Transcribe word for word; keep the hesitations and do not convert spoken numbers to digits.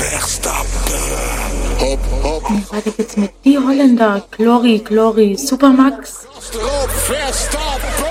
Hop, hop. Und weiter geht's mit Die Holländer, Glory, Glory, Supermax. Verstappen.